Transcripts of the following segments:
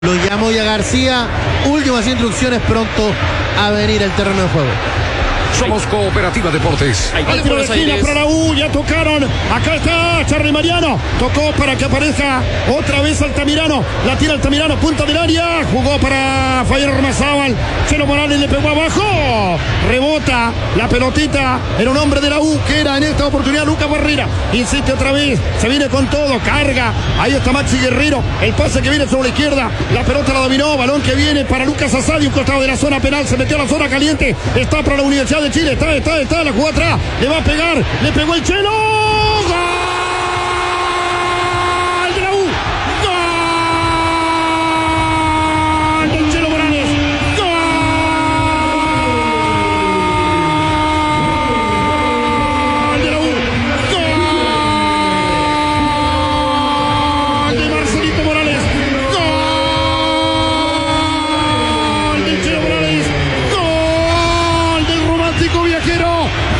Lo llamó ya García. Últimas instrucciones pronto a venir al terreno de juego. Somos Cooperativa Deportes. Al tiro de esquina para la U, ya tocaron. Acá está Charly Mariano. Tocó para que aparezca otra vez Altamirano. La tira Altamirano, punta del área. Jugó para Fabián Ormazábal. Chelo Morales le pegó abajo. Rebota la pelotita. Era un hombre de la U que era en esta oportunidad Lucas Barrera. Insiste otra vez. Se viene con todo. Carga. Ahí está Maxi Guerrero. El pase que viene sobre la izquierda. La pelota la dominó. Balón que viene para Lucas Asadi. Un costado de la zona penal. Se metió a la zona caliente. Está para la Universidad de Chile. Está, la jugó atrás, le va a pegar, le pegó el Chelo. ¡Gol de la U! ¡Gol del Chelo Morales! ¡Gol de la U! ¡Gol de Marcelito Morales! ¡Gol del Chelo Morales! Viajero,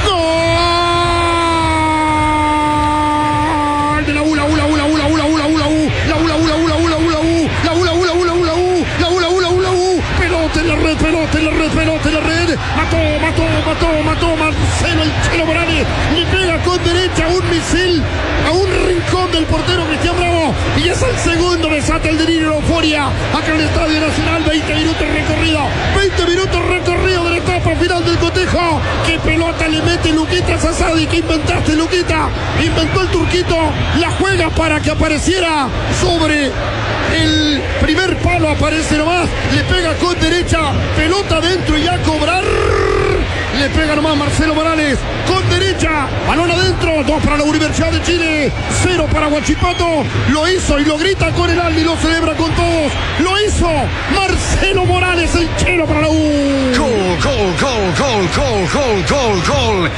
gol de la U, pelota en la red, mató Marcelo el Chelo Morales, le pega con derecha un misil a un rincón del portero Cristian Bravo, y es el segundo, desata el delirio, la euforia, acá en el Estadio Nacional. 20 minutos recorrido de la etapa final del cotejo. Qué pelota le mete Luquita Asadi. ¿Qué inventaste, Luquita? Inventó el turquito, la juega para que apareciera sobre el primer palo, aparece nomás, le pega con derecha, pelota adentro y a cobrar. Le pega nomás Marcelo Morales con derecha, balón adentro, 2 para la Universidad de Chile, 0 para Huachipato. Lo hizo y lo grita con el alma y lo celebra con todos. Lo hizo Marcelo Morales, el Chelo para la U. Gol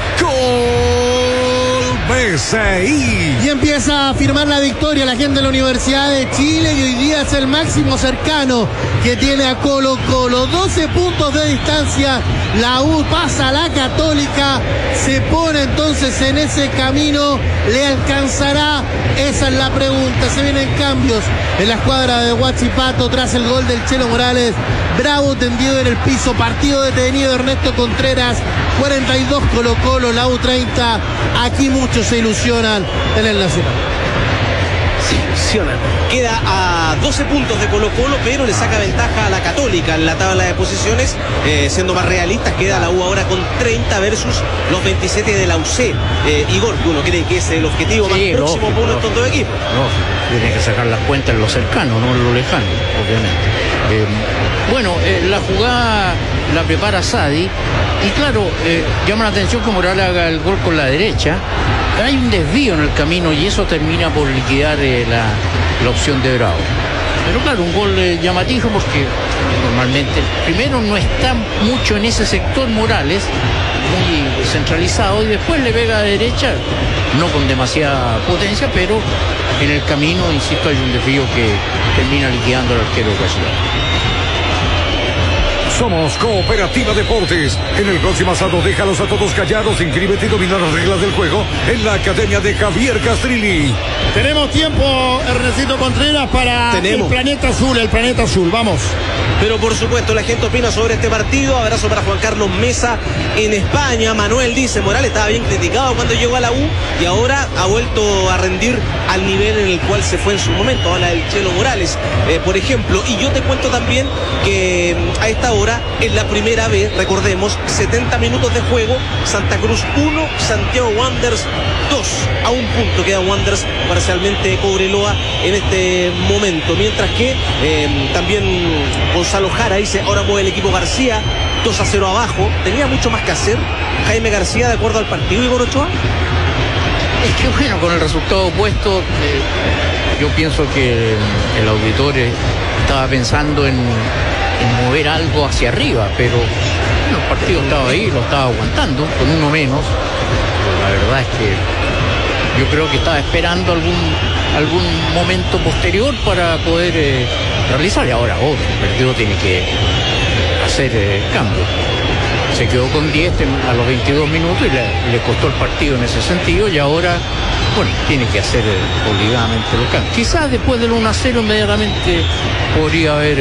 BCI. Y empieza a firmar la victoria la gente de la Universidad de Chile, y hoy día es el máximo cercano que tiene a Colo Colo. 12 puntos de distancia. La U pasa a la Católica, se pone entonces en ese camino. ¿Le alcanzará? Esa es la pregunta. Se vienen cambios en la escuadra de Huachipato tras el gol del Chelo Morales. Bravo tendido en el piso, partido detenido Ernesto Contreras. 42 Colo Colo, la U 30. Aquí muchos se ilusionan en el Nacional. Se ilusionan. Queda a 12 puntos de Colo Colo, pero le saca ventaja a la Católica en la tabla de posiciones. Siendo más realistas, queda la U ahora con 30 versus los 27 de la UC. Igor, uno cree que es el objetivo más próximo por uno de estos dos equipos. No, tiene que sacar las cuentas en lo cercano, no en lo lejano, obviamente. La jugada la prepara Asadi, y claro, llama la atención que Morales haga el gol con la derecha. Hay un desvío en el camino y eso termina por liquidar la opción de Bravo. Pero claro, un gol llamativo porque normalmente primero no está mucho en ese sector Morales, muy centralizado, y después le pega a derecha, no con demasiada potencia, pero en el camino, insisto, hay un desvío que termina liquidando al arquero brasileño. Somos Cooperativa Deportes. En el próximo asado, déjalos a todos callados, inscríbete y domina las reglas del juego en la academia de Javier Castrilli. Tenemos tiempo, Ernestito Contreras, para el planeta azul, vamos. Pero por supuesto, la gente opina sobre este partido. Abrazo para Juan Carlos Mesa en España. Manuel dice, Morales estaba bien criticado cuando llegó a la U y ahora ha vuelto a rendir al nivel en el cual se fue en su momento. Habla del Chelo Morales, por ejemplo. Y yo te cuento también que a esta hora, en la primera vez, recordemos, 70 minutos de juego, Santa Cruz 1, Santiago Wanderers 2. A un punto queda Wanderers, parcialmente Cobreloa en este momento. Mientras que también Gonzalo Jara dice, ahora mueve el equipo García, 2-0 abajo. Tenía mucho más que hacer Jaime García de acuerdo al partido, Igor Ochoa. Es que bueno, con el resultado opuesto, yo pienso que el auditor estaba pensando en mover algo hacia arriba, pero bueno, el partido estaba ahí, lo estaba aguantando con uno menos. La verdad es que yo creo que estaba esperando algún momento posterior para poder realizar, y ahora el partido tiene que hacer cambios. se quedó con 10 a los 22 minutos y le costó el partido en ese sentido, y ahora, bueno, tiene que hacer obligadamente los cambios. Quizás después del 1-0 inmediatamente podría haber